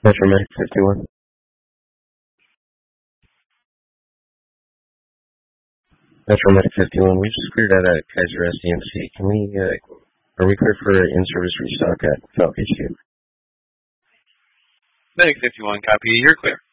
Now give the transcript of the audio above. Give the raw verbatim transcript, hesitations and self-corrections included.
Metromedic fifty-one. Metromedic fifty-one, we just cleared out at Kaiser S D M C. Can we, uh, are we clear for in-service restock at Falk H Q? Medic fifty-one, copy. You're clear.